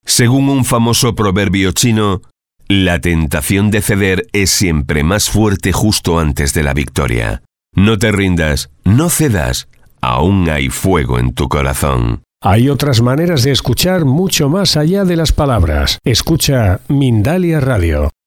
Según un famoso proverbio chino, la tentación de ceder es siempre más fuerte justo antes de la victoria. No te rindas, no cedas, aún hay fuego en tu corazón. Hay otras maneras de escuchar mucho más allá de las palabras. Escucha Mindalia Radio.